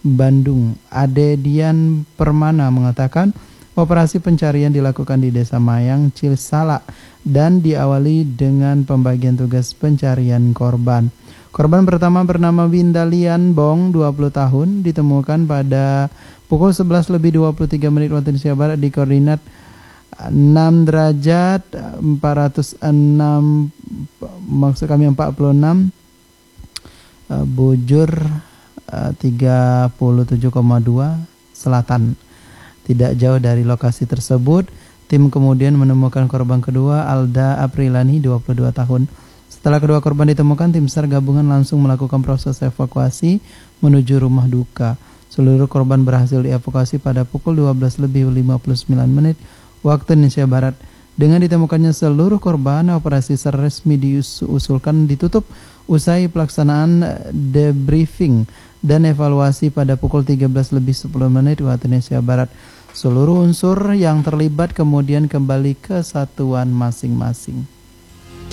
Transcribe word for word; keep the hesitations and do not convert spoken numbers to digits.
Bandung. Ade Dian Permana mengatakan operasi pencarian dilakukan di Desa Mayang, Cisalak dan diawali dengan pembagian tugas pencarian korban. Korban pertama bernama Windalian Bong, dua puluh tahun, ditemukan pada pukul sebelas lebih dua puluh tiga menit waktu Indonesia Barat di koordinat enam derajat empat ratus enam, maksud kami empat puluh enam, bujur tiga puluh tujuh koma dua selatan. Tidak jauh dari lokasi tersebut, tim kemudian menemukan korban kedua, Alda Aprilani, dua puluh dua tahun. Setelah kedua korban ditemukan, tim SAR gabungan langsung melakukan proses evakuasi menuju rumah duka. Seluruh korban berhasil dievakuasi pada pukul dua belas lebih lima puluh sembilan menit waktu Indonesia Barat. Dengan ditemukannya seluruh korban, operasi SAR resmi diusulkan ditutup usai pelaksanaan debriefing dan evaluasi pada pukul tiga belas lebih sepuluh menit waktu Indonesia Barat. Seluruh unsur yang terlibat kemudian kembali ke satuan masing-masing.